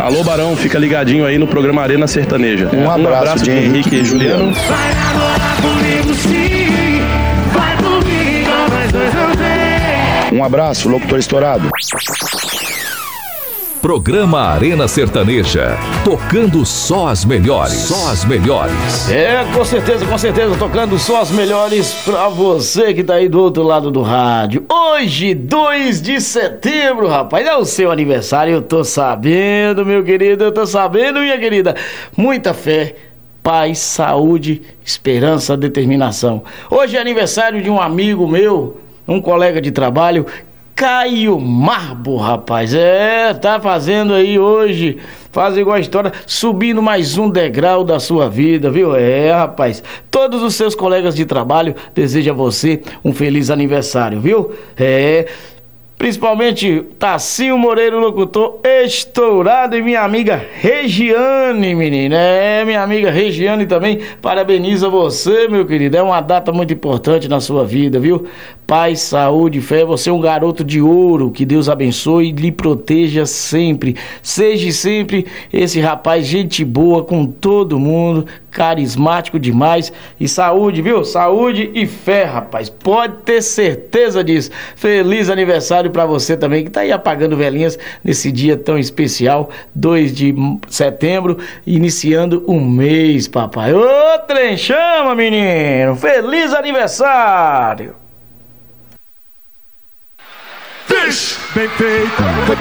Alô, Barão, fica ligadinho aí no programa Arena Sertaneja. Um abraço de Henrique e Juliano. Vai namorar comigo sim, vai comigo, nós dois vamos ver. Um abraço, locutor estourado. Programa Arena Sertaneja, tocando só as melhores. Só as melhores. Com certeza, tocando só as melhores pra você que tá aí do outro lado do rádio. Hoje, 2 de setembro, rapaz, é o seu aniversário, eu tô sabendo, meu querido, eu tô sabendo, minha querida. Muita fé, paz, saúde, esperança, determinação. Hoje é aniversário de um amigo meu, um colega de trabalho, Caio Marbo, rapaz, tá fazendo aí hoje, faz igual a história, subindo mais um degrau da sua vida, viu? Rapaz, todos os seus colegas de trabalho desejam a você um feliz aniversário, viu? Principalmente Tassinho Moreira, o locutor estourado, e minha amiga Regiane, menina. Minha amiga Regiane também parabeniza você, meu querido. É uma data muito importante na sua vida, viu? Paz, saúde, fé. Você é um garoto de ouro. Que Deus abençoe e lhe proteja sempre. Seja sempre esse rapaz, gente boa com todo mundo, carismático demais. E saúde, viu? Saúde e fé, rapaz. Pode ter certeza disso. Feliz aniversário pra você também, que tá aí apagando velhinhas nesse dia tão especial, 2 de setembro, iniciando um mês, papai. Ô, trem chama, menino! Feliz aniversário! Bem feito.